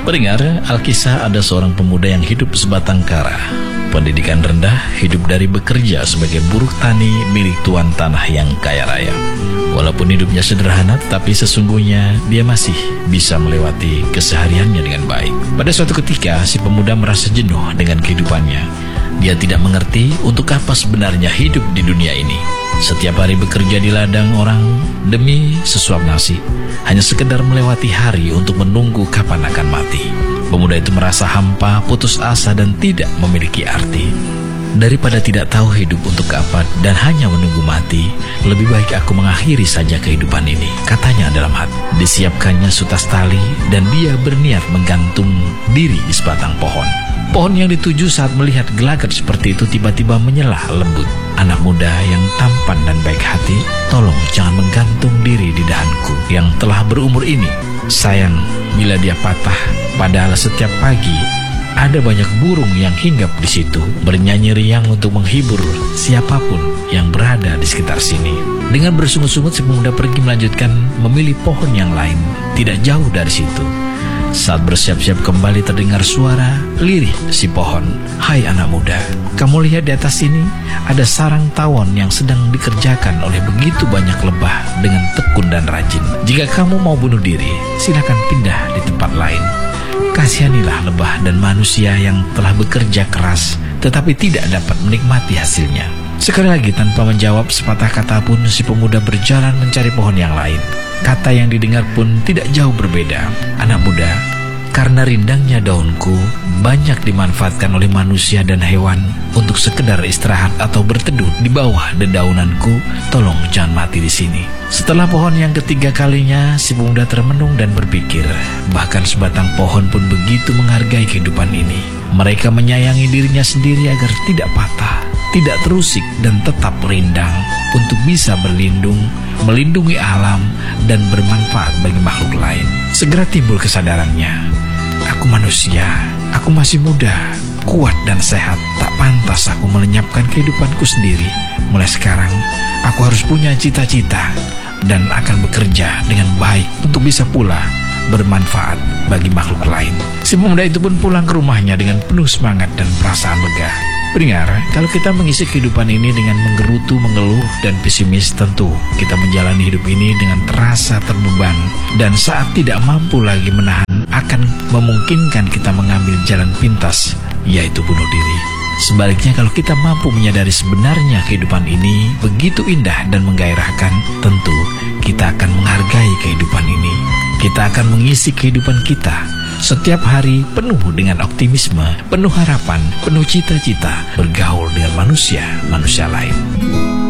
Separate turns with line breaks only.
Pendengar, Alkisah ada seorang pemuda yang hidup sebatang kara. Pendidikan rendah, hidup dari bekerja sebagai buruh tani milik tuan tanah yang kaya raya. Walaupun hidupnya sederhana, tetapi sesungguhnya dia masih bisa melewati kesehariannya dengan baik. Pada suatu ketika, si pemuda merasa jenuh dengan kehidupannya. Dia tidak mengerti untuk apa sebenarnya hidup di dunia ini. Setiap hari bekerja di ladang orang demi sesuap nasi, hanya sekedar melewati hari untuk menunggu kapan akan mati. Pemuda itu merasa hampa, putus asa, dan tidak memiliki arti. Daripada tidak tahu hidup untuk apa dan hanya menunggu mati, lebih baik aku mengakhiri saja kehidupan ini, katanya dalam hati. Disiapkannya sutas tali dan dia berniat menggantung diri di sebatang pohon. Pohon yang dituju saat melihat gelagat seperti itu tiba-tiba menyelah lembut. Anak muda yang tampan dan baik hati, tolong jangan menggantung diri di dahanku yang telah berumur ini. Sayang bila dia patah, padahal setiap pagi ada banyak burung yang hinggap di situ, bernyanyi riang untuk menghibur siapapun yang berada di sekitar sini. Dengan bersungut-sungut si pemuda pergi melanjutkan memilih pohon yang lain, tidak jauh dari situ. Saat bersiap-siap kembali terdengar suara lirih si pohon. Hai anak muda, kamu lihat di atas sini ada sarang tawon yang sedang dikerjakan oleh begitu banyak lebah dengan tekun dan rajin. Jika kamu mau bunuh diri, silakan pindah di tempat lain. Kasihanilah lebah dan manusia yang telah bekerja keras tetapi tidak dapat menikmati hasilnya. Sekali lagi tanpa menjawab sepatah kata pun, si pemuda berjalan mencari pohon yang lain. Kata yang didengar pun tidak jauh berbeda. Anak muda, karena rindangnya daunku banyak dimanfaatkan oleh manusia dan hewan untuk sekedar istirahat atau berteduh di bawah dedaunanku, tolong jangan mati di sini. Setelah pohon yang ketiga kalinya, si pemuda termenung dan berpikir, bahkan sebatang pohon pun begitu menghargai kehidupan ini. Mereka menyayangi dirinya sendiri agar tidak patah, tidak terusik, dan tetap rindang untuk bisa berlindung, melindungi alam, dan bermanfaat bagi makhluk lain. Segera timbul kesadarannya, aku manusia, aku masih muda, kuat dan sehat, tak pantas aku melenyapkan kehidupanku sendiri. Mulai sekarang, aku harus punya cita-cita dan akan bekerja dengan baik untuk bisa pula bermanfaat bagi makhluk lain. Si pemuda itu pun pulang ke rumahnya dengan penuh semangat dan perasaan lega. Pendengar, kalau kita mengisi kehidupan ini dengan menggerutu, mengeluh, dan pesimis, tentu kita menjalani hidup ini dengan terasa terbeban, dan saat tidak mampu lagi menahan akan memungkinkan kita mengambil jalan pintas, yaitu bunuh diri. Sebaliknya, kalau kita mampu menyadari sebenarnya kehidupan ini begitu indah dan menggairahkan, tentu kita akan menghargai kehidupan ini. Kita akan mengisi kehidupan kita setiap hari penuh dengan optimisme, penuh harapan, penuh cita-cita, bergaul dengan manusia lain.